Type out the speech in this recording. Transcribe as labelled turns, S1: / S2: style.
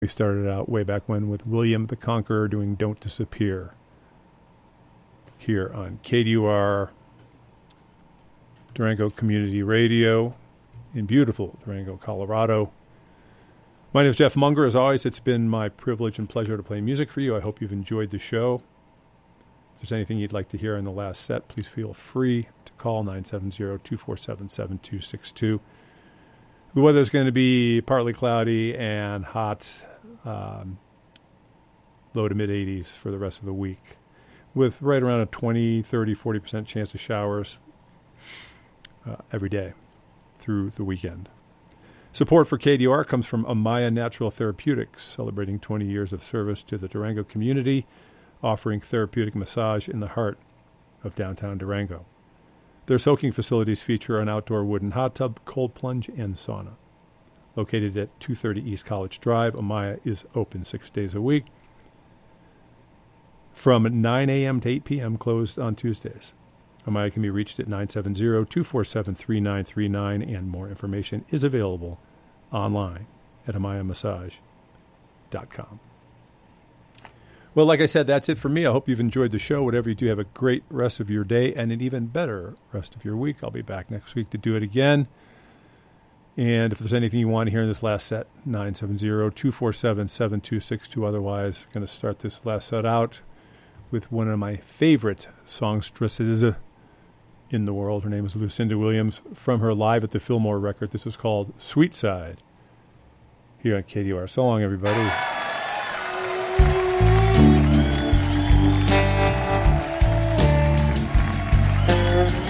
S1: We started out way back when with William the Conqueror doing Don't Disappear here on KDUR Durango Community Radio in beautiful Durango, Colorado. My name is Jeff Munger. As always, it's been my privilege and pleasure to play music for you. I hope you've enjoyed the show. If there's anything you'd like to hear in the last set, please feel free to call 970-247-7262. The weather's going to be partly cloudy and hot, low to mid-80s for the rest of the week, with right around a 20, 30, 40% chance of showers every day through the weekend. Support for KDUR comes from Amaya Natural Therapeutics, celebrating 20 years of service to the Durango community, offering therapeutic massage in the heart of downtown Durango. Their soaking facilities feature an outdoor wooden hot tub, cold plunge, and sauna. Located at 230 East College Drive, Amaya is open 6 days a week from 9 a.m. to 8 p.m., closed on Tuesdays. Amaya can be reached at 970-247-3939, and more information is available online at amayamassage.com. Well, like I said, that's it for me. I hope you've enjoyed the show. Whatever you do, have a great rest of your day and an even better rest of your week. I'll be back next week to do it again. And if there's anything you want to hear in this last set, 970-247-7262. Otherwise, I'm going to start this last set out with one of my favorite songstresses in the world. Her name is Lucinda Williams, from her Live at the Fillmore record. This is called Sweet Side here on KDUR. So long, everybody.